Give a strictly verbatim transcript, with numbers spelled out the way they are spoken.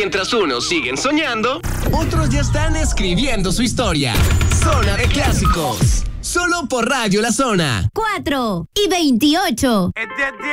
Mientras unos siguen soñando, otros ya están escribiendo su historia. Zona de Clásicos. Solo por Radio La Zona. cuatro y veintiocho.